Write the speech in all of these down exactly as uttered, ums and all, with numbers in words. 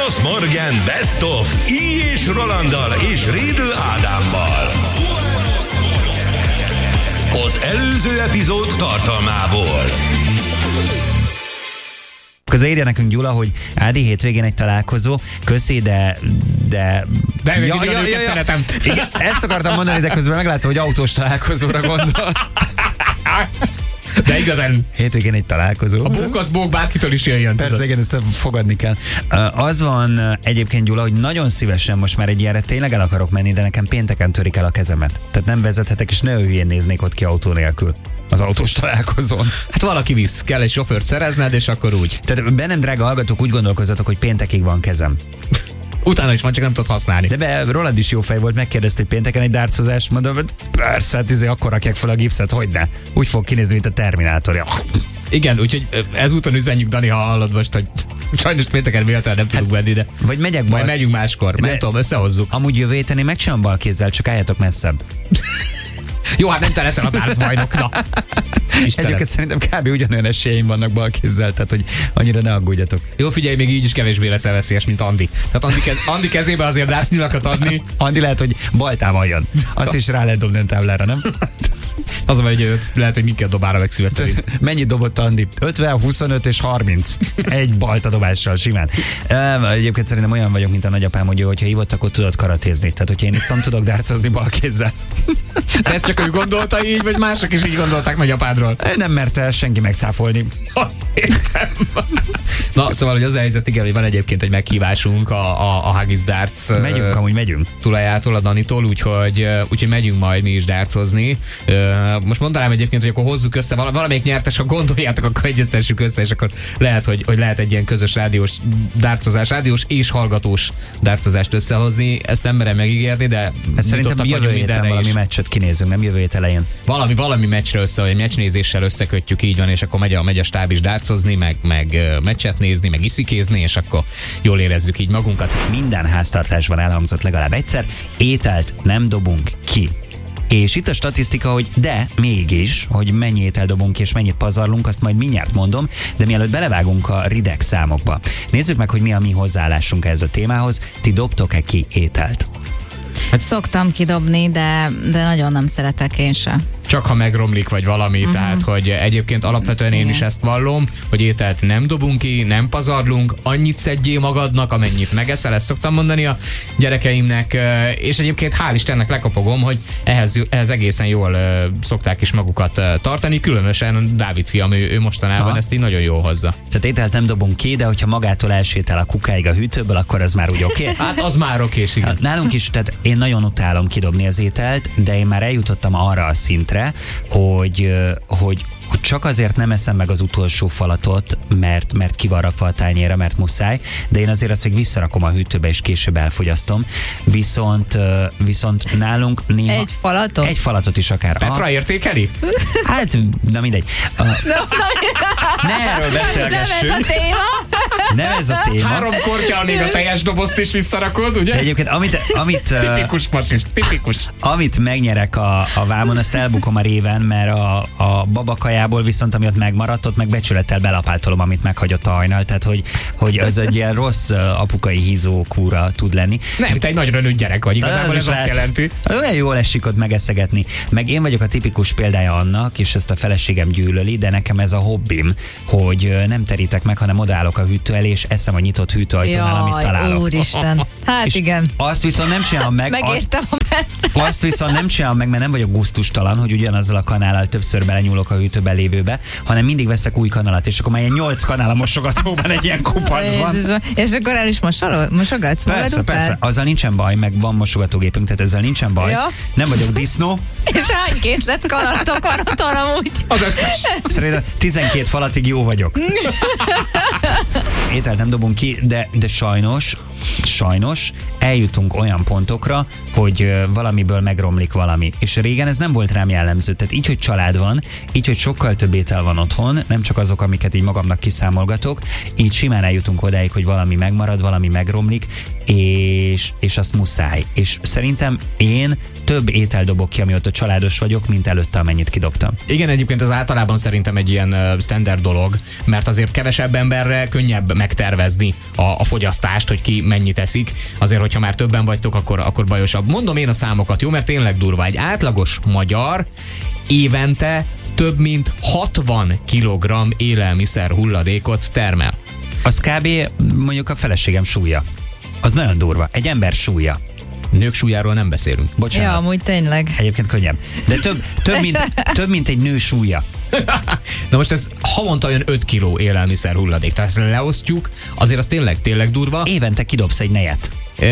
Buenos Morgen Best of I. és Rolanddal és Rédl Ádámmal. Az előző epizód tartalmából. Közben írja nekünk Gyula, hogy Ádi, hétvégén egy találkozó, köszi, de... De, de ja, ja, ja, ja, szeretem. Igen, ezt akartam mondani, de közben meglátom, hogy autós találkozóra gondol. De igazán... Hétvégén egy találkozó. A bók az bók, bárkitől is jöjjön. Persze, tudod. Igen, ezt fogadni kell. Az van egyébként, Gyula, hogy nagyon szívesen most már egy ilyenre tényleg el akarok menni, de nekem pénteken törik el a kezemet. Tehát nem vezethetek, és ne hülyén néznék ott ki autó nélkül az autós találkozón. Hát valaki visz, kell egy sofőrt szerezned, és akkor úgy. Tehát bennem, drága hallgatók, úgy gondolkozzatok, hogy péntekig van kezem. Utána is van, csak nem tudod használni. De be, rólad is jó fej volt, megkérdezte, hogy pénteken egy dárcozás, mondom, hogy persze, hát izé, akkor rakják fel a gipszet, hogyne. Úgy fog kinézni, mint a Terminátor. Igen, úgyhogy ezúton üzenjük, Dani, ha hallod most, hogy sajnos pénteken véletlenül nem tudunk hát, venni, de vagy megyek majd bal... megyünk máskor, de... nem tudom, összehozzuk. Amúgy jövő héten én megcsinálom bal kézzel, csak álljatok messzebb. Jó, hát nem te leszel a dárcbajnok, na. Istenem. Egyébként szerintem kb. Ugyanolyan esélyeim vannak balkézzel, tehát hogy annyira ne aggódjatok. Jó, figyelj, még így is kevésbé leszel veszélyes, mint Andi. Tehát Andi, kez, Andi kezébe azért dárcnyilakat adni. Andi lehet, hogy baltával jön. Azt is rá lehet dobni a táblára, nem? Az a hogy lehet, hogy minket dobára megszíveszteni. Mennyit dobott Andi? ötven, huszonöt és harminc. Egy balta dobással simán. Egyébként szerintem olyan vagyok, mint a nagyapám, hogy hogyha hívott, akkor tudod karatézni. Tehát, hogyha én iszom, tudok dárcozni balkézzel. De ezt csak ő gondolta így, vagy mások is így gondolták nagyapádról? Nem merte senki megcáfolni. Na, szóval, hogy az a helyzet, igen, hogy van egyébként egy meghívásunk a, a, a Haggis Darts. Megyünk, amúgy megyünk. Tulajától, a Danitól, úgyhogy, úgyhogy megyünk majd mi is dárcozni. Most mondanám egyébként, hogy akkor hozzuk össze, valamelyik nyertes, ha gondoljátok, akkor egyeztessük össze, és akkor lehet, hogy, hogy lehet egy ilyen közös rádiós dárcozás, rádiós és hallgatós dárcozást összehozni. Ezt nem merem megígérni, de szerintem jövő héten valami is. Meccset kinézünk, nem jövő hét elején. Valami, valami meccsre össze, vagy meccsnézéssel összekötjük, így van, és akkor megy a, megy a stáb is dárcozni, meg, meg meccset nézni, meg iszikézni, és akkor jól érezzük így magunkat. Minden háztartásban elhangzott legalább egyszer, ételt nem dobunk ki. És itt a statisztika, hogy de mégis, hogy mennyi ételt dobunk és mennyit pazarlunk, azt majd mindjárt mondom, de mielőtt belevágunk a rideg számokba. Nézzük meg, hogy mi a mi hozzáállásunk ehhez a témához. Ti dobtok-e ki ételt? Hát szoktam kidobni, de, de nagyon nem szeretek én sem. Csak ha megromlik, vagy valami, uh-huh. Tehát, hogy egyébként alapvetően én Igen. is ezt vallom, hogy ételt nem dobunk ki, nem pazarlunk, annyit szedjél magadnak, amennyit megeszel, ezt szoktam mondani a gyerekeimnek, és egyébként hál' Istennek lekapogom, hogy ehhez, ehhez egészen jól szokták is magukat tartani, különösen Dávid fiam, ő, ő mostanában ha. ezt így nagyon jól hozza. Tehát ételt nem dobunk ki, de hogyha magától elsétál a kukáig a hűtőből, akkor az már úgy oké? Okay? Hát az már oké, okay, igen. Nálunk is, tehát én nagyon utálom kidobni az ételt, de én már eljutottam arra a szintre, hogy, hogy, hogy csak azért nem eszem meg az utolsó falatot, mert, mert ki van rakva a tányérra, mert muszáj, de én azért azt még visszarakom a hűtőbe, és később elfogyasztom. Viszont, viszont nálunk néha... Egy falatot? Egy falatot is akár. Petra értékeli? Hát, na mindegy. A, no, no, ne erről beszélgessünk. Nem ez a téma. Nem ez a téma. Három kortyal még a teljes dobozt is visszarakod, ugye? De egyébként, amit... amit tipikus pasist, tipikus. Amit megnyerek a, a vámon, azt elbukom a réven, mert a, a babakajából viszont, ami ott megmaradt, ott meg becsülettel belapátolom, amit meghagyott a hajnal, tehát hogy, hogy ez egy ilyen rossz apukai hízó kúra tud lenni. Nem, te egy nagyra nőtt gyerek vagy, igazából ez azt jelenti. Olyan jól esik ott megeszegetni. Meg én vagyok a tipikus példája annak, és ezt a feleségem gyűlöli, de nekem ez a hobbim, hogy nem terítek meg, hanem odaállok a hűtő elé, és eszem a nyitott hűtőajtónál, amit találok. Úristen. Hát és igen. Azt viszont nem csinálom meg. Megértem azt, azt viszont nem csinálom meg, mert nem vagyok gusztustalan, hogy ugyanazzal a kanállal többször belenyúlok a hűtőben lévőbe, hanem mindig veszek új kanalat, és akkor már ilyen nyolc kanál a mosogatóban egy ilyen kupacban. És akkor el is mosogatsz? Persze, persze. Azzal nincsen baj, meg van mosogatógépünk, tehát ezzel nincsen baj. Ja. Nem vagyok disznó. És hány készlet kanalatok van otthon amúgy? Az összes. Szerintem tizenkét falatig jó vagyok. Ételt nem dobunk ki, de, de sajnos, sajnos eljutunk olyan pontokra, hogy valamiből megromlik valami. És régen ez nem volt rám jellemző. Tehát így, hogy család van, így, hogy sokkal több étel van otthon, nem csak azok, amiket így magamnak kiszámolgatok, így simán eljutunk odáig, hogy valami megmarad, valami megromlik, és, és azt muszáj. És szerintem én több ételt dobok ki, amióta családos vagyok, mint előtte, amennyit kidobtam. Igen, egyébként az általában szerintem egy ilyen uh, standard dolog, mert azért kevesebb emberre könnyebb megtervezni a, a fogyasztást, hogy ki mennyit eszik. Azért, hogyha már többen vagytok, akkor, akkor bajosabb. Mondom én a számokat, jó, mert tényleg durva. Egy átlagos magyar évente több mint hatvan kilogramm élelmiszer hulladékot termel. Az kb. Mondjuk a feleségem súlya. Az nagyon durva. Egy ember súlya. Nők súlyáról nem beszélünk. Bocsánat. Ja, amúgy tényleg. Egyébként könnyebb. De több, több, mint, több mint egy nő súlya. Na most ez havonta olyan öt kiló élelmiszer hulladék. Tehát ezt leosztjuk, azért az tényleg, tényleg durva. Évente kidobsz egy nejet.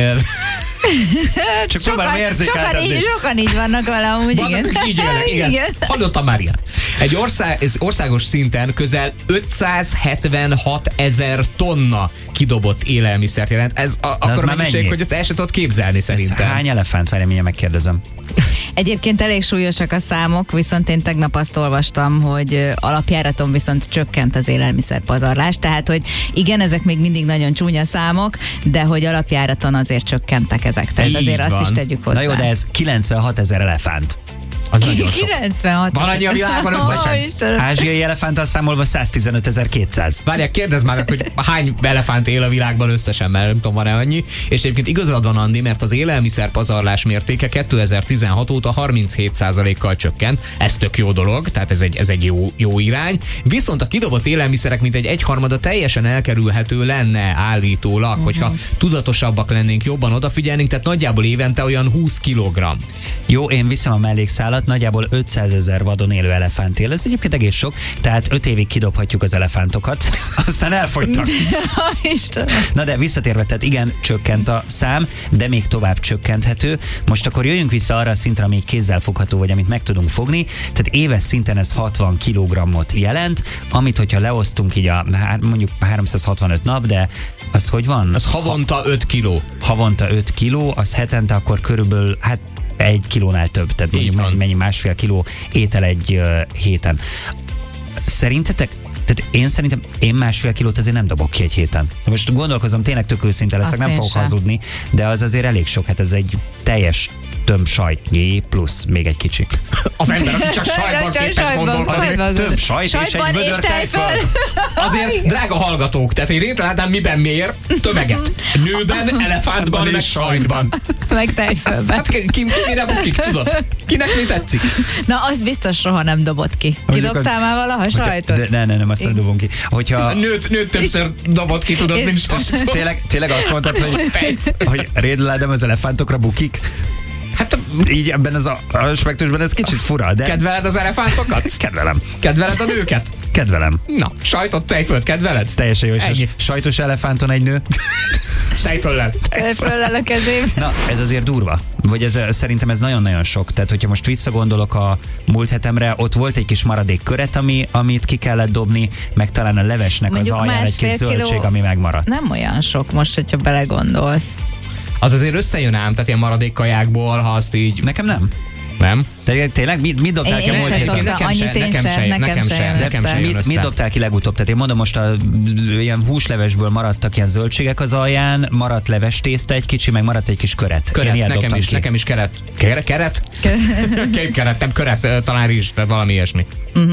Csak Sokan, próbálom érzékeltetni. sokan, így, sokan így vannak vele, amúgy Vannak, igen. akik így élnek, igen. igen. Hallottam már ilyet. Egy ország, ez országos szinten közel ötszázhetvenhat ezer tonna kidobott élelmiszert jelent. Ez a, akkor a mennyiség, hogy ezt el sem tudod képzelni szerintem. Ez hány elefánt? Várj, mindjárt megkérdezem. Egyébként elég súlyosak a számok, viszont én tegnap azt olvastam, hogy alapjáraton viszont csökkent az élelmiszerpazarlás, tehát hogy igen, ezek még mindig nagyon csúnya számok, de hogy alapjáraton azért csökkentek ezek. Tehát Így azért van. azt is tegyük hozzá. Na jó, de ez kilencvenhat ezer elefánt. Az nagyon sok. kilencvenhat. Van annyi a világban összesen? Ó, Istenem. Ázsiai elefánttal számolva száztizenötezer-kétszáz. Várják, kérdezd már meg, hogy hány elefánt él a világban összesen, mert nem tudom, van-e annyi. És egyébként igazad van, Andi, mert az élelmiszer pazarlás mértéke kétezer-tizenhat óta harminchét százalékkal csökkent. Ez tök jó dolog, tehát ez egy, ez egy jó, jó irány. Viszont a kidobott élelmiszerek mint egy egyharmada teljesen elkerülhető lenne állítólag, uh-huh. hogyha tudatosabbak lennénk, jobban odafigyelnénk, tehát nagyjából évente olyan húsz kilogramm. Jó, én viszem a mellékszálat, nagyjából ötszázezer vadon élő elefánt él. Ez egyébként egész sok, tehát öt évig kidobhatjuk az elefántokat, aztán elfogytak. Istenem. Na de visszatérve, tehát igen, csökkent a szám, de még tovább csökkenthető. Most akkor jöjjünk vissza arra a szintre, ami kézzelfogható, vagy amit meg tudunk fogni. Tehát éves szinten ez hatvan kilogrammot jelent, amit hogyha leosztunk így a mondjuk háromszázhatvanöt nap, de az hogy van? Az havonta öt kiló. Havonta öt kiló, az hetente akkor körülbelül, hát egy kilónál több, tehát mondjuk mennyi, mennyi másfél kiló étel egy uh, héten. Szerintetek, tehát én szerintem én másfél kilót azért nem dobok ki egy héten. De most gondolkozom, tényleg tök őszinte leszek, Azt nem én fogok sem. hazudni, de az azért elég sok, hát ez egy teljes tömb sajtjé plusz még egy kicsi. Az ember, aki csak sajtban Csak képes sajtban, gondolkozni. sajtban. Több sajt és egy Sajtban és vödör tejföl. tejföl. Azért, drága hallgatók, tehát én látnám, miben mér tömeget. Nőben, elefántban, meg sajtban. Meg tejfölben. Hát ki, ki mire bukik, tudod? Kinek mi tetszik? Na, azt biztos soha nem dobott ki. Mondjuk, Kidobtál már valaha Hogyha- sajtot? de- Ne, ne, nem, azt nem dobunk ki. Hogyha Nőt, nőt többször dobott ki, tudod, És- mint sajtot. tényleg, tényleg azt mondtad, hogy, hogy Rédl Ádám az elefántokra bukik? Hát Így ebben az a- aspektusban ez kicsit fura, de kedveled az elefántokat? kedvelem. Kedveled a nőket? Kedvelem. Na, sajtot, tejfölt kedveled? Teljesen jó, és Ennyi. sajtos elefánton egy nő. Tejföllel. Tejföllel a kezém. Na, ez azért durva. Vagy ez, szerintem ez nagyon-nagyon sok. Tehát, hogyha most visszagondolok a múlt hetemre, ott volt egy kis maradék köret, ami, amit ki kellett dobni, meg talán a levesnek Mondjuk az alján egy kis másfél kiló- zöldség, ami megmaradt. Nem olyan sok most, hogyha belegondolsz. Az azért összejön ám, tehát ilyen maradék kajákból, ha azt így... Nekem nem. Nem? Te, tényleg mit, mit dobtál Én- ki a én múlt sem héten? szoktam. Annyit én nekem sem, se, nekem nekem se se, jön nekem össze. se jön Mit, össze. mit dobtál ki legutóbb? Tehát én mondom, most a ilyen húslevesből maradtak ilyen zöldségek az alján, maradt leves tészta egy kicsi, meg maradt egy kis köret. Én Köret, ilyet nekem dobtam is, ki. nekem is keret. Keret? Keret? Képkeret, nem köret, talán rizs, de valami ilyesmi.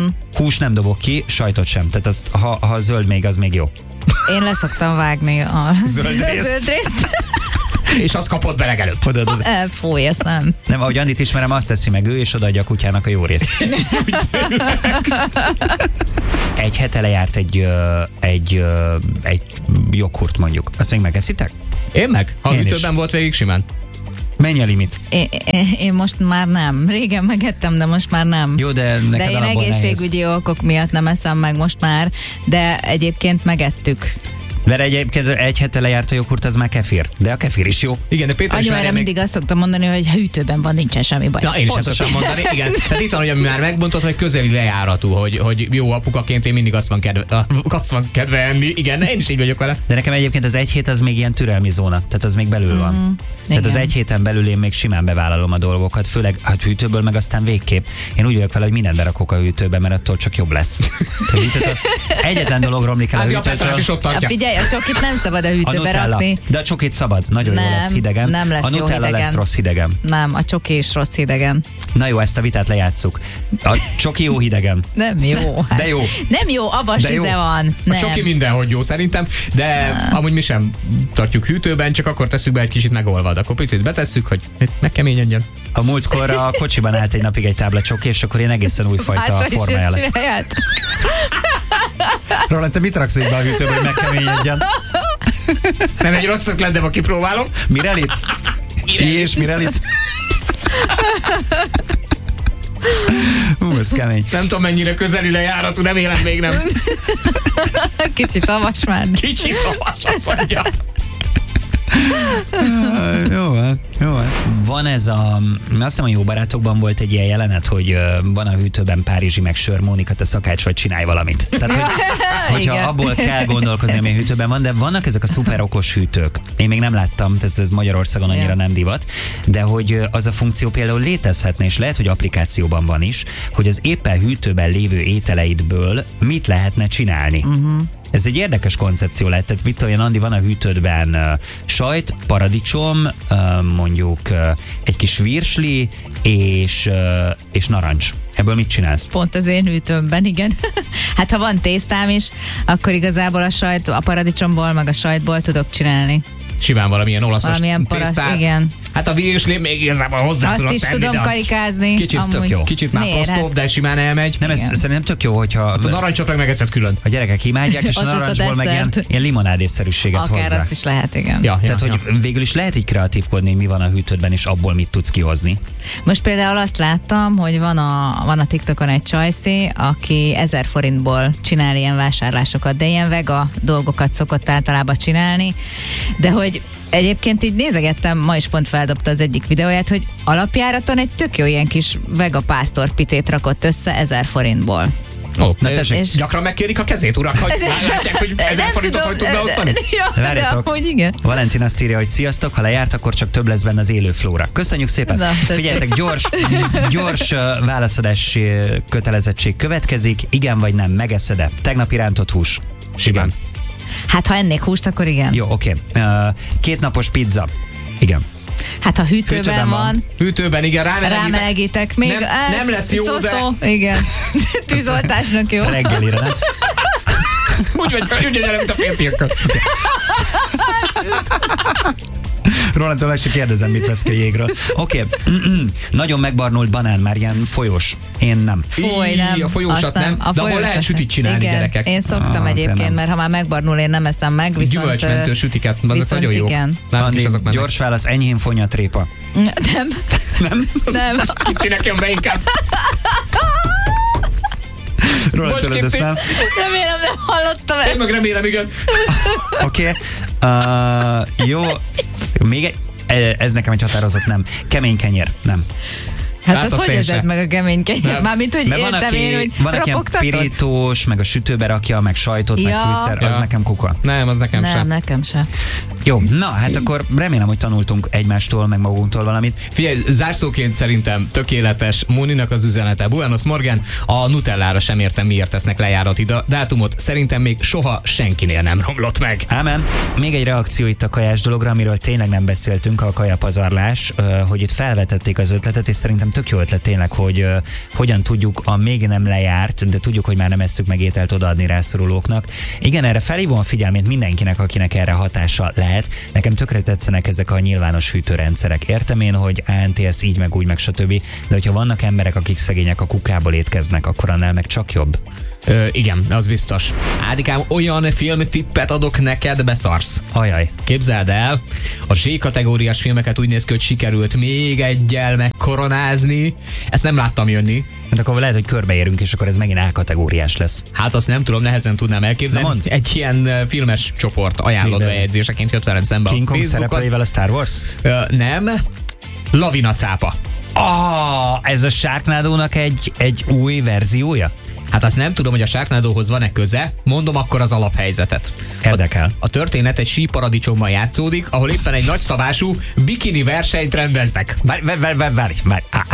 Hús nem dobok ki, sajtot sem. Tehát azt, ha, ha zöld még, az még jó. Én leszoktam vágni a Zöld részt. zöld részt. És azt kapott be legelőbb. Oda, oda. Elfúj a szem. Nem, ahogy Andit ismerem, azt teszi meg ő, és odaadja a kutyának a jó részt. Egy hete lejárt egy, ö, egy, ö, egy joghurt mondjuk. Azt még megeszitek? Én meg? Ha Én is. ütőben volt végig simán. Mennyi a limit? Én, én, én most már nem. Régen megettem, de most már nem. Jó, de neked De én alapból egészségügyi nehéz. okok miatt nem eszem meg most már, de egyébként megettük. Mert egyébként egy hete lejárt a joghurt, az már kefir. De a kefir is jó. Igen, de Péter is Anyu várja erre még... mindig azt szoktam mondani, hogy ha hűtőben van, nincsen semmi baj. Na, én is ezt szoktam mondani, igen. Tehát itt van, hogy ami már megmondtad, hogy közeli lejáratú, hogy, hogy jó apukaként én mindig azt van kedve, azt van kedve enni. Igen, én is így vagyok vele. De nekem egyébként az egy hét az még ilyen türelmi zóna, tehát az még belül van. Mm, tehát az igen. egy héten belül én még simán bevállalom a dolgokat, főleg hát hűtőből, meg aztán végképp. Én úgy vagyok vele, hogy mindent berakok a hűtőbe, mert attól csak jobb lesz. Tehát hűtőtől egyetlen dolog romlik el a Hát a Petrát hűtőtől. is ott Ja, tartja. figyelj, a csokit nem szabad a A hűtőbe Nutella. rakni. De a csokit szabad. Nagyon jó Nem, lesz hidegen. nem lesz a jó Nutella hidegen. lesz rossz hidegen. Nem, a csoki is rossz hidegen. Na jó, ezt a vitát lejátsszuk. A csoki jó hidegen. Nem jó. Hát. De jó. Nem jó, abban De jó. íze van. A Nem. csoki mindenhogy jó szerintem, de amúgy mi sem tartjuk hűtőben, csak akkor tesszük be, egy kicsit megolvad. Akkor picit betesszük, hogy ez megkeményedjen. A múltkor a kocsiban állt egy napig egy tábla csoki, és akkor én egészen újfajta Másra is formája ezt lett. csinálják. Roland, te mit raksz így be a hűtőbe, hogy megkeményedjen? Nem egy rossz ötlet, de ma kipróbálom. Mirelit? És Mirelit? Hú, ez kemény. Nem tudom, mennyire közeli lejáratú, nem élem még nem. Kicsit havas már. Kicsit havas, azt mondja. Jó van, jó van. Van ez a, azt hiszem a Jó Barátokban volt egy ilyen jelenet, hogy ö, van a hűtőben párizsi meg sör, Mónika, te szakács vagy, csinálj valamit. Tehát, hogy, hogyha Igen. abból kell gondolkozni, ami a hűtőben van, de vannak ezek a szuper okos hűtők. Én még nem láttam, ez, ez Magyarországon annyira Igen. nem divat, de hogy ö, az a funkció például létezhetne, és lehet, hogy applikációban van is, hogy az éppen hűtőben lévő ételeidből mit lehetne csinálni. Uh-huh. Ez egy érdekes koncepció lett, tehát mit olyan, Andi, van a hűtődben uh, sajt, paradicsom, uh, mondjuk uh, egy kis virsli és, uh, és narancs. Ebből mit csinálsz? Pont az én hűtőmben, igen. Hát ha van tésztám is, akkor igazából a sajt, a paradicsomból, meg a sajtból tudok csinálni. Simán valamilyen olaszos Valamilyen paraszt, tésztát. igen. Hát a virsli még igazából hozzá Azt tudok is tenni, tudom de az karikázni. Kicsit, amúgy. tök jó. Kicsit már Miért? posztóbb, de simán elmegy. Nem, ez Igen. szerintem tök jó, hogyha A narancsot meg megeszed külön. a gyerekek imádják, és a Az az a narancsból meg ilyen, desszert. ilyen limonádészerűséget Akár hozzá. azt is lehet, igen. Ja, Tehát, ja, hogy ja. végül is lehet így kreatívkodni, mi van a hűtődben, és abból mit tudsz kihozni. Most például azt láttam, hogy van a, van a TikTokon egy csajszé, aki ezer forintból csinál ilyen vásárlásokat, de ilyen vega dolgokat szokott általában csinálni, de hogy egyébként így nézegettem, ma is pont feldobta az egyik videóját, hogy alapjáraton egy tök jó ilyen kis vega pásztorpitét rakott össze ezer forintból. Ó, Na, na, tessék. És- gyakran megkérik a kezét, urak, hogy látják, hogy ezer Nem forintot tudom, hogy tud beosztani? Ja, de Várjatok. amúgy igen. Valentin azt írja, hogy sziasztok, ha lejárt, akkor csak több lesz benne az élő flóra. Köszönjük szépen. Na, tessék. Figyeljetek, gyors, gyors uh, válaszadás kötelezettség következik. Igen vagy nem, megeszed-e? Tegnap irántott hús. Simán. Hát ha ennék húst, akkor igen. Jó, oké. Okay. Uh, kétnapos pizza. Igen. Hát ha hűtőben, Hűtőben van. van, Hűtőben, igen, rámelegítek. rámelegítek még. Nem- hát, nem lesz jó, de- szó-szó, igen. Tűzoltásnak jó. Reggelire, nem? Úgy vagy, úgy vagy, mint a férfiakkal. Rolandtól meg se kérdezem, mit vesz ki a jégről. Oké. Okay. Nagyon megbarnult banán, már ilyen folyós. Én nem. Foly, Í, nem. a folyósat azt nem, de abból folyósat lehet nem. sütit csinálni, igen, gyerekek. Én szoktam Ah, te egyébként, nem. mert ha már megbarnul, én nem eszem meg, viszont... Gyümölcsmentő ö, sütiket, azok viszont nagyon jó. igen. Nálunk is Andi, azok mennek. gyors válasz, enyhén fonyatrépa. Nem. Nem? Nem. Kicsinek jön be inkább. Roland, Bocs, tőled ezt Kippi. nem? Remélem nem hallottam Én el. meg remélem, igen. Oké. Okay. Uh, jó. Még egy. Ez nekem egy határozott nem. Kemény kenyér. Nem. Hát, Hát az azt hogy én ezed sem. meg a kemény kenyér? Nem. Mármint, hogy Mert van, értem aki, én, hogy van, aki ilyen ropogtatod? pirítós, meg a sütőbe rakja, meg sajtot, meg Ja. fűszer, az Ja. nekem kuka. Nem, az nekem Nem, sem. nekem sem. Jó, na, hát akkor remélem, hogy tanultunk egymástól, meg magunktól valamit. Figyelj, zárszóként szerintem tökéletes Móninak az üzenete. Buenos Morgan, a Nutellára sem értem, miért tesznek lejárati da- dátumot. Szerintem még soha senkinél nem romlott meg. Ámen. Még egy reakció itt a kajás dologra, amiről tényleg nem beszéltünk, a kajapazarlás, ö, hogy itt felvetették az ötletet, és szerintem tök jó ötlet tényleg, hogy ö, hogyan tudjuk a még nem lejárt, de tudjuk, hogy már nem esszük meg ételt odaadni rászorulóknak. Igen, erre felhívom a figyelmét mindenkinek, akinek erre hatása lehet. Nekem tökre tetszenek ezek a nyilvános hűtőrendszerek. Értem én, hogy á en té es így, meg úgy, meg stb. De hogyha vannak emberek, akik szegények a kukából étkeznek, akkor annál meg csak jobb. Ö, igen, az biztos. Ádikám, olyan filmtippet adok neked, beszarsz. Ajaj. Képzeld el, a Z-kategóriás filmeket úgy néz ki, hogy sikerült még egyel megkoronázni. Ezt nem láttam jönni. Hát akkor lehet, hogy körbeérünk, és akkor ez megint A-kategóriás lesz. Hát azt nem tudom, nehezen tudnám elképzelni. Na mondd. Egy ilyen ö, filmes csoport ajánlott Minden. bejegyzéseként jött velem szembe King a Kong Facebookon. szereplével a Star Wars? Ö, nem. Lavina cápa. Ah, ez a Sharknado-nak egy, egy új verziója? Hát azt nem tudom, hogy a Sharknado-hoz van-e köze, mondom akkor az alaphelyzetet. Érdekel. A történet egy síparadicsommal játszódik, ahol éppen egy nagyszabású bikini versenyt rendeznek. Várj, várj, várj, várj, várj. Á,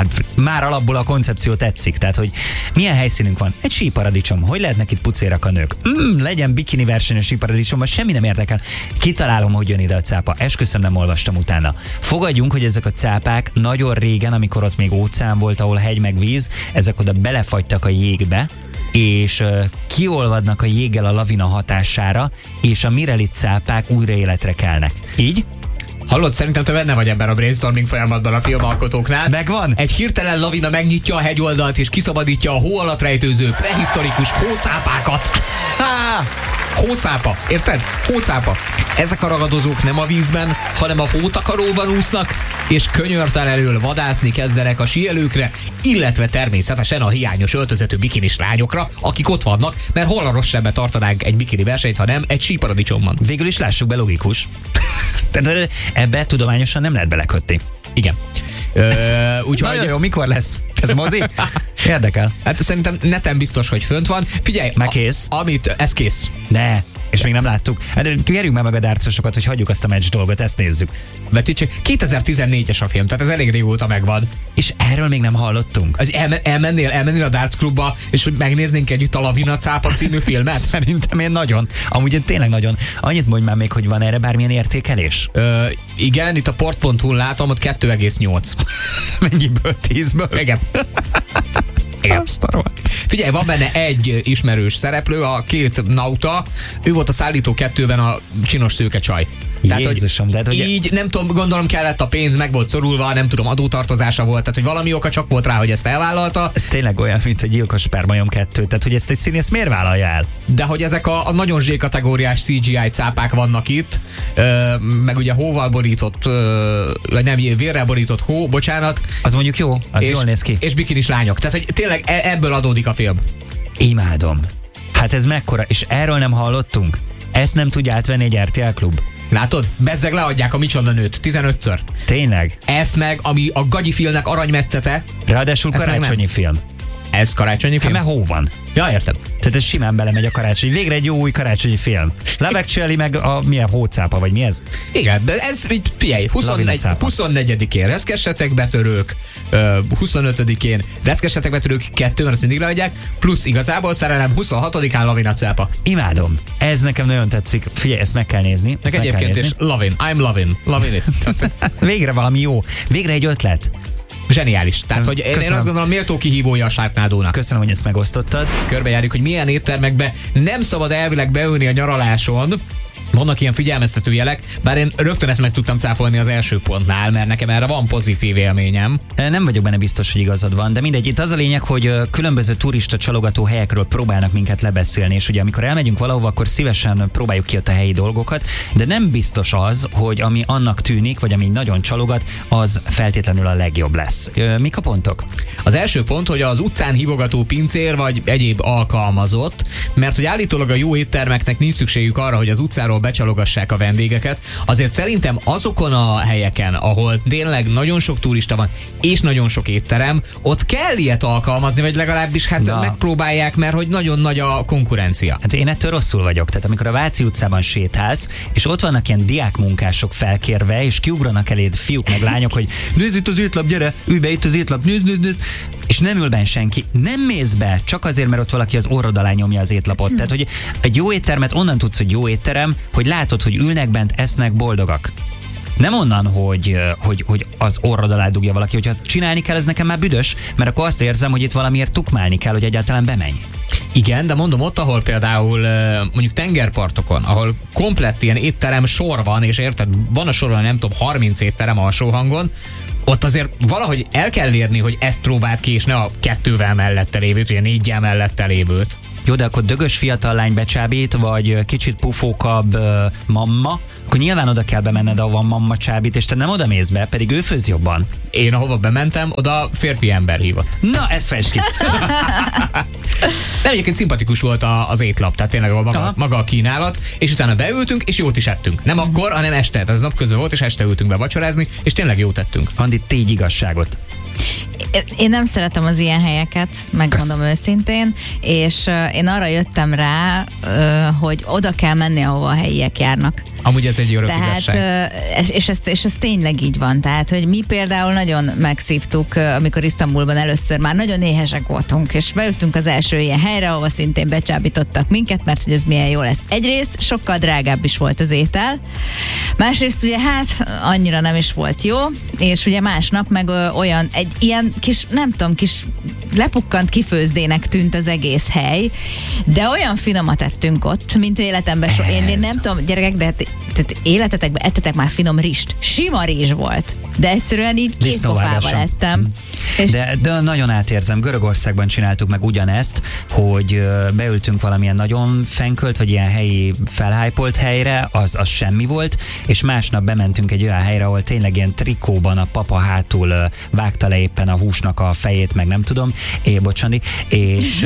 hát már alapból a koncepció tetszik, tehát hogy milyen helyszínünk van. Egy síparadicsom, hogy lehetnek itt pucérak a nők? Mm, legyen bikini verseny a síparadicsomban, semmi nem érdekel. Kitalálom, hogy jön ide a cápa. Esküszöm, nem olvastam utána. Fogadjunk, hogy ezek a cápák nagyon régen, amikor ott még óceán volt, ahol hegy meg víz, ezek oda belefagytak a jégbe, és uh, kiolvadnak a jéggel a lavina hatására, és a mirelit cápák újra életre kelnek. Így? Hallod, szerintem te benne vagy ebben a brainstorming folyamatban a filmalkotóknál. Megvan? Egy hirtelen lavina megnyitja a hegyoldalt és kiszabadítja a hó alatt rejtőző prehisztorikus hócápákat. Há! Hócápa, érted? Hócápa. Ezek a ragadozók nem a vízben, hanem a hótakaróban úsznak, és könyörtelen elől vadászni kezdenek a síelőkre, illetve természetesen a hiányos öltözetű bikinis lányokra, akik ott vannak, mert hol a rosszabbbe tartanánk egy bikini versenyt, ha nem egy síparadicsomban. Végül is lássuk be, logikus. Tehát ebbe tudományosan nem lehet belekötni. Igen. Ö, úgyhogy... Nagyon jó, mikor lesz? Ez mozi? Érdekel. Hát szerintem neten biztos, hogy fönt van. Figyelj, már kész? A, amit, ez kész. Ne, és még nem láttuk. Hát kérjük már meg a dárcosokat, hogy hagyjuk azt a meccs dolgot, ezt nézzük. Vetítsék, kétezer-tizennégyes a film, tehát ez elég régóta megvan. És erről még nem hallottunk. Az elme, elmennél, elmennél a Darts Clubba, és megnéznénk együtt a Lavina cápa című filmet? Szerintem én nagyon. Amúgy én tényleg nagyon. Annyit mondj már még, hogy van erre bármilyen értékelés? Ö, igen, itt a port pont hu-n látom, ott kettő egész nyolc. Mennyiből? tízből? Igen. Igen. Figyelj, van benne egy ismerős szereplő, a két nauta, ő volt a Szállító kettőben a csinos szőke csaj. Tehát, Jézusom, hogy de hogy így nem tudom, gondolom kellett a pénz, meg volt szorulva, nem tudom, adótartozása volt, tehát hogy valami oka csak volt rá, hogy ezt elvállalta. Ez tényleg olyan, mint a Gyilkos spermajom kettő, tehát hogy ezt egy színész miért vállalja el? De hogy ezek a, a nagyon zsé-kategóriás cé gé í cápák vannak itt, ö, meg ugye hóval borított, ö, vagy nem, vérrel borított hó, bocsánat. Az mondjuk jó, az és, jól néz ki. És bikinis lányok, tehát hogy tényleg e- ebből adódik a film. Imádom. Hát ez mekkora, és erről nem hallottunk? Ezt nem tudja átvenni egy er té el klub? Látod? Bezzeg leadják a Micsoda nőt tizenötször. Tényleg? Ezt meg, ami a gagyi filmnek aranymetszete. Ráadásul karácsonyi film. Ez karácsonyi film? Hát mert hó van. Ja, értem. Tehát ez simán belemegy a karácsony. Végre egy jó új karácsonyi film. Love Actually meg a milyen hócápa, vagy mi ez? Igen, de ez így, figyelj, huszonegy, huszonnegyedikén reszkessetek betörők, huszonötödikén reszkessetek betörők, kettő, mert ezt mindig leadják, plusz igazából szerelem huszonhatodikán Lavina cápa. Imádom. Ez nekem nagyon tetszik. Figyelj, ezt meg kell nézni. Meg egyébként is lovin, I'm lovin, lovin it. Végre valami jó. Végre egy ötlet. Zseniális. Tehát, hogy én, én azt gondolom, méltó kihívója a Sharknado-nak. Köszönöm, hogy ezt megosztottad. Körbejárjuk, hogy milyen éttermekbe nem szabad elvileg beülni a nyaraláson. Vannak ilyen figyelmeztető jelek, bár én rögtön ezt meg tudtam cáfolni az első pontnál, mert nekem erre van pozitív élményem. Nem vagyok benne biztos, hogy igazad van, de mindegy. Itt az a lényeg, hogy különböző turista csalogató helyekről próbálnak minket lebeszélni, és ugye amikor elmegyünk valahova, akkor szívesen próbáljuk ki ott a helyi dolgokat, de nem biztos az, hogy ami annak tűnik, vagy ami nagyon csalogat, az feltétlenül a legjobb lesz. Mik a pontok? Az első pont, hogy az utcán hívogató pincér vagy egyéb alkalmazott, mert hogy állítólag a jó éttermeknek nincs szükségük arra, hogy az utcáról becsalogassák a vendégeket. Azért szerintem azokon a helyeken, ahol tényleg nagyon sok turista van, és nagyon sok étterem, ott kell ilyet alkalmazni, vagy legalábbis hát Na. megpróbálják, mert hogy nagyon nagy a konkurencia. Hát én ettől rosszul vagyok. Tehát amikor a Váci utcában sétálsz, és ott vannak ilyen diákmunkások felkérve, és kiugranak eléd fiúk meg lányok, hogy nézd itt az étlap, gyere, ülj be itt az étlap, nézd, nézd, nézd. És nem ül benn senki. Nem mész be, csak azért, mert ott valaki az orrod alá nyomja az étlapot. Tehát, hogy egy jó éttermet onnan tudsz, hogy jó étterem, hogy látod, hogy ülnek bent, esznek, boldogak. Nem onnan, hogy, hogy, hogy az orrod alá dugja valaki, hogyha azt csinálni kell, ez nekem már büdös, mert akkor azt érzem, hogy itt valamiért tukmálni kell, hogy egyáltalán bemenj. Igen, de mondom, ott, ahol például mondjuk tengerpartokon, ahol komplett ilyen étterem sor van, és érted, van a soron nem tudom, harminc étterem alsó hangon, ott azért valahogy el kell érni, hogy ezt próbáld ki, és ne a kettővel mellette lévőt, vagy a négyel mellette lévőt. Jó, de akkor dögös fiatal lány becsábít, vagy kicsit pufókabb uh, mamma, akkor nyilván oda kell bemenned, ahol van mamma csábít, és te nem oda mész be, pedig ő főz jobban. Én ahova bementem, oda férfi ember hívott. Na, ezt fejtsd ki. De egyébként szimpatikus volt a, az étlap, tehát tényleg maga, maga a kínálat, és utána beültünk, és jót is ettünk. Nem akkor, hanem este. Ez nap közben volt, és este ültünk be vacsorázni, és tényleg jót tettünk. Andi, tégy igazságot. Én nem szeretem az ilyen helyeket, megmondom Kösz. őszintén, és én arra jöttem rá, hogy oda kell menni, ahova a helyiek járnak. Amúgy ez egy örök tehát, igazság. És ez, és ez tényleg így van. Tehát, hogy mi például nagyon megszívtuk, amikor Isztambulban először már nagyon éhesek voltunk, és beültünk az első ilyen helyre, ahova szintén becsábítottak minket, mert hogy ez milyen jó lesz. Egyrészt sokkal drágább is volt az étel, másrészt ugye hát annyira nem is volt jó, és ugye másnap meg ö, olyan, egy ilyen kis, nem tudom, kis lepukkant kifőzdének tűnt az egész hely, de olyan finomat ettünk ott, mint életemben so. Én, én nem tudom, gyerekek, de hát, tehát életetekben ettetek már finom rist. Sima rizs volt, de egyszerűen így két pofával ettem. És de, de nagyon átérzem, Görögországban csináltuk meg ugyanezt, hogy beültünk valamilyen nagyon fenkölt, vagy ilyen helyi felhájpolt helyre, az, az semmi volt, és másnap bementünk egy olyan helyre, ahol tényleg ilyen trikóban a papa hátul vágta le éppen a húsnak a fejét, meg nem tudom, é, bocsani, és,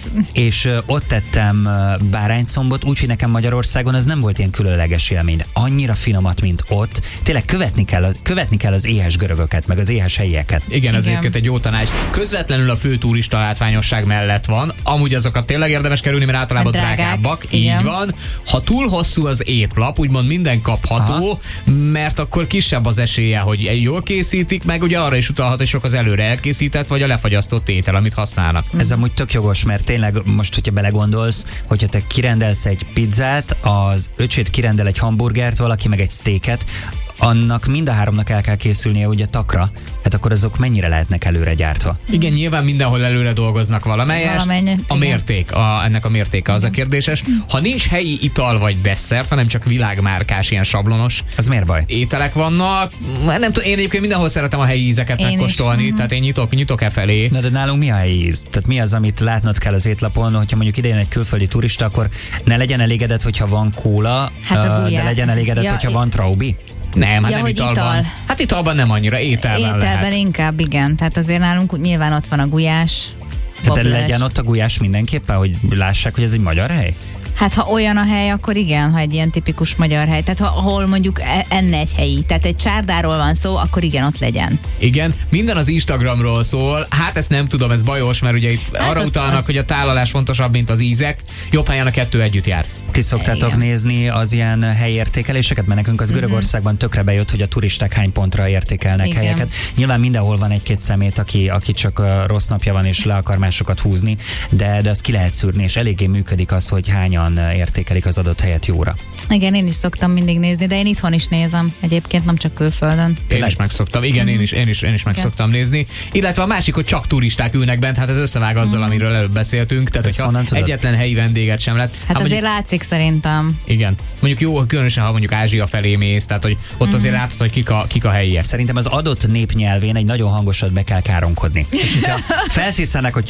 és ott tettem báránycombot, úgyhogy nekem Magyarországon ez nem volt ilyen különleges élmény, de annyira finomat, mint ott, tényleg követni kell, követni kell az éhes görögöket, meg az éhes helyieket. Igen, ez egyébként egy jó tanács. Közvetlenül a fő turista látványosság mellett van, amúgy azokat tényleg érdemes kerülni, mert általában hát drágák, drágábbak. Igen. Így van. Ha túl hosszú az étlap, úgymond minden kapható, aha, mert akkor kisebb az esélye, hogy jól készítik, meg ugye arra is utalhat, hogy sok az előre elkészített, vagy a lefagyasztott étel, amit használnak. Ez amúgy tök jogos, mert tényleg most, hogyha belegondolsz, hogyha te kirendelsz egy pizzát, az öcsét kirendel egy hamburgert, valaki meg egy steaket, annak mind a háromnak el kell készülnie ugye takra, hát akkor azok mennyire lehetnek előre gyártva? Igen, nyilván mindenhol előre dolgoznak valamelyest. A mérték, a, ennek a mértéke az a kérdéses. Ha nincs helyi ital vagy desszert, hanem csak világmárkás, ilyen sablonos, az miért baj? Ételek vannak. Nem tudom, én egyébként mindenhol szeretem a helyi ízeket én megkóstolni, is. Tehát én nyitok, nyitok e felé. Na de nálunk mi a helyi íz? Tehát mi az, amit látnod kell az étlapon, hogyha mondjuk idejön egy külföldi turista, akkor ne legyen elégedett, hogyha van kóla, hát de legyen elégedett, ja, hogyha van traubi? Nem, hát ja, nem italban. Ital. Hát italban nem annyira, ételben Ételben lehet. inkább, igen. Tehát azért nálunk nyilván ott van a gulyás. Tehát legyen ott a gulyás mindenképpen, hogy lássák, hogy ez egy magyar hely? Hát ha olyan a hely, akkor igen, ha egy ilyen tipikus magyar hely. Tehát ha, ahol mondjuk enne egy helyi, tehát egy csárdáról van szó, akkor igen, ott legyen. Igen, minden az Instagramról szól. Hát ezt nem tudom, ez bajos, mert ugye itt hát arra utalnak, az... hogy a tálalás fontosabb, mint az ízek. Jobb helyen a kettő együtt jár. Ti szoktátok igen. nézni az ilyen helyértékeléseket, mert nekünk az uh-huh. Görögországban tökre bejött, hogy a turisták hány pontra értékelnek igen. helyeket. Nyilván mindenhol van egy-két szemét, aki, aki csak rossz napja van és le akar másokat húzni, de, de azt ki lehet szűrni, és eléggé működik az, hogy hányan értékelik az adott helyet jóra. Igen, én is szoktam mindig nézni, de én itthon is nézem, egyébként nem csak külföldön. Én is megszoktam, igen, mm-hmm. én is, én is, én is megszoktam nézni. Illetve a másik, hogy csak turisták ülnek bent, hát ez összevág azzal, mm-hmm. amiről előbb beszéltünk, tehát ezt hogyha egyetlen helyi vendéget sem lesz. Hát, hát azért mondjuk, látszik szerintem. Igen. Mondjuk jó, különösen, ha mondjuk Ázsia felé mész, tehát hogy ott mm-hmm. azért látod, hogy kik a, kik a helyiek. Szerintem az adott népnyelvén egy nagyon hangosat be kell káronkodni. És hogyha felszíszenek, hogy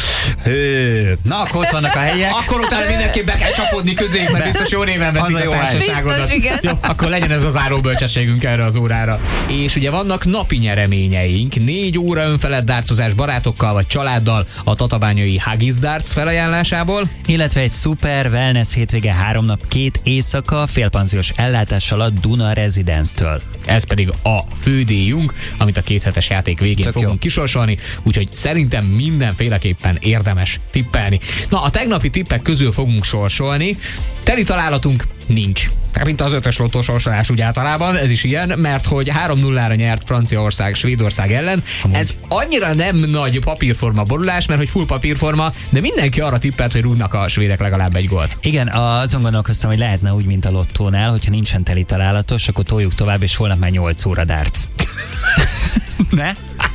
hő, na akkor ott vannak a helyiek. Akkor utána mindenképp be kell csapódni közé, mert biztos jó néven veszik a társaságodat. Jó, akkor legyen ez az áró bölcsességünk erre az órára. És ugye vannak napi nyereményeink, négy óra önfelett dárcozás barátokkal vagy családdal a tatabányai Haggis Darts felajánlásából. Illetve egy szuper wellness hétvége három nap, két éjszaka félpanziós ellátással a Duna Residence-től. Ez pedig a fődíjunk, amit a kéthetes játék végén Tök fogunk jó. kisorsolni, úgyhogy szerintem mindenféleképpen érdemes tippelni. Na, a tegnapi tippek közül fogunk sorsolni. Teli találatunk nincs. Tehát mint az ötös lottó sorsolás úgy általában, ez is ilyen, mert hogy három nullára nyert Franciaország Svédország ellen. Amúgy. Ez annyira nem nagy papírforma borulás, mert hogy full papírforma, de mindenki arra tippelt, hogy rúgnak a svédek legalább egy gólt. Igen, azon gondolkoztam, hogy lehetne úgy, mint a lottónál, hogyha nincsen teli találatos, akkor toljuk tovább, és holnap már nyolc óra darts. Ne?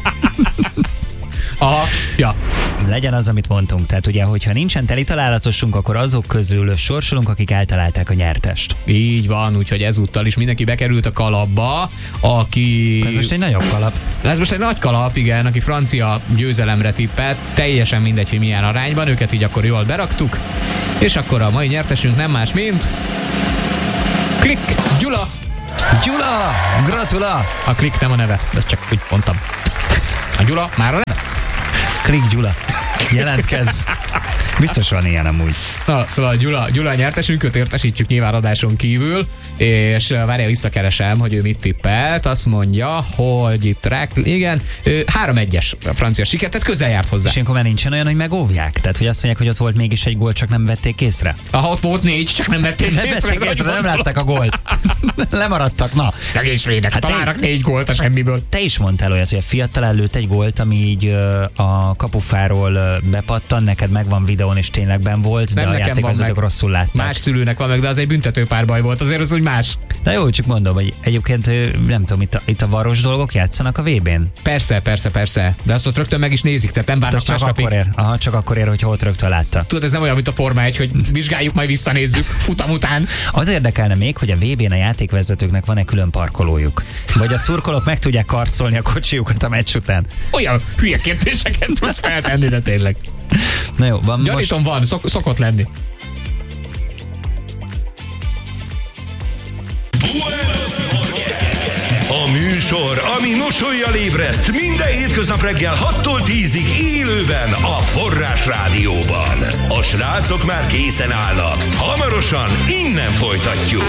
Aha, ja. Legyen az, amit mondtunk. Tehát ugye, hogyha nincsen teli találatosunk, akkor azok közül sorsolunk, akik eltalálták a nyertest. Így van, úgyhogy ezúttal is mindenki bekerült a kalapba, aki... Ez most egy nagyobb kalap. Ez most egy nagy kalap, igen, aki francia győzelemre tippelt. Teljesen mindegy, hogy milyen arányban, őket így akkor jól beraktuk. És akkor a mai nyertesünk nem más, mint... Klik Gyula! Gyula! Gratula! A Klik nem a neve, ezt csak úgy mondtam. A Gyula már a neve? Klik Gyula. Jelentkezz. Biztos van ilyen amúgy. Na, szóval Gyula, Gyula nyertesünk, őt értesítjük nyilván adáson kívül, és várjál, visszakeresem, hogy ő mit tippelt. Azt mondja, hogy itt rák, igen, három egyes francia siker, tehát közel járt hozzá. És ilyenkor már nincsen olyan, hogy megóvják? Tehát, hogy azt mondják, hogy ott volt mégis egy gól, csak nem vették észre? Ha ott volt négy, csak nem vették Nem észre. vették észre, nem látták a gólt. Lemaradtak, na. Szegény svédek, hát találnak négy gólt a semmiből. Te is mondtál olyat, hogy a fiatal előtt egy gólt, ami így ö, a kapufáról ö, bepattan, neked megvan videón és tényleg benn volt, Nem, de a nekem játékvezetők rosszul látták. Más szülőnek van meg, de az egy büntető párbaj volt, azért az úgy más. De jó, csak mondom, hogy egyébként ö, nem tudom, itt a, itt a varos dolgok játszanak a vé bén? Persze, persze, persze. De azt ott rögtön meg is nézik, tehát nem várnak Csak másnapig. akkor ér, aha, csak akkor ér, hogyha ott rögtön látta. Tudod, ez nem olyan, mint a Forma egy, hogy vizsgáljuk, majd visszanézzük futam után. Az érdekelne még, hogy a vé bén a játékvezetőknek van-e külön parkolójuk? Vagy a szurkolók meg tudják karcolni a kocsijukat a meccs után? Olyan hülye kérdéseket tudsz feltenni, de tényleg. Na jó, van Gyanítom, most... van, szok, szokott lenni. A műsor, ami mosollyal ébreszt minden hétköznap reggel hattól tízig élőben a Forrás Rádióban. A srácok már készen állnak. Hamarosan innen folytatjuk.